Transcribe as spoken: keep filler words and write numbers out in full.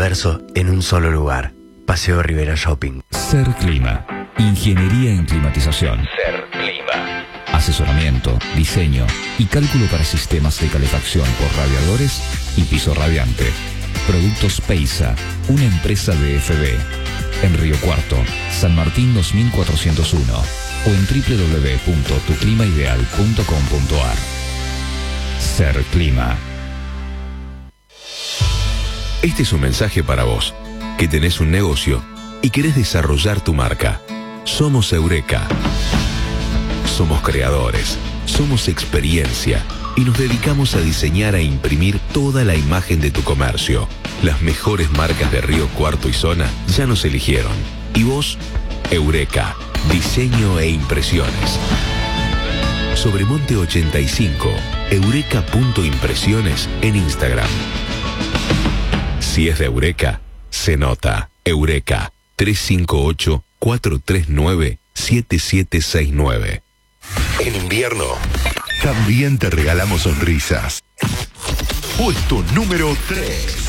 universo en un solo lugar. Paseo Rivera Shopping. Ser Clima. Ingeniería en climatización. Ser Clima. Asesoramiento, diseño y cálculo para sistemas de calefacción por radiadores y piso radiante. Productos Peisa, una empresa de F B. En Río Cuarto, San Martín dos mil cuatrocientos uno o en doble u doble u doble u punto tu clima ideal punto com punto a r. Ser Clima. Este es un mensaje para vos, que tenés un negocio y querés desarrollar tu marca. Somos Eureka. Somos creadores, somos experiencia y nos dedicamos a diseñar e imprimir toda la imagen de tu comercio. Las mejores marcas de Río Cuarto y zona ya nos eligieron. ¿Y vos? Eureka, diseño e impresiones. Sobremonte ochenta y cinco, eureka punto impresiones en Instagram. Si es de Eureka, se nota. Eureka, tres cinco ocho, cuatro tres nueve, siete siete seis nueve. En invierno, también te regalamos sonrisas. Puesto número tres.